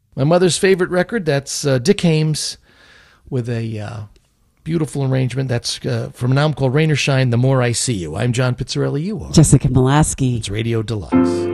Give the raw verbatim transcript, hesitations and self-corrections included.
My mother's favorite record, that's uh, Dick Hames with a uh, beautiful arrangement. That's uh, from an album called Rain or Shine, The More I See You. I'm John Pizzarelli. You are Jessica Molaski. It's Radio Deluxe.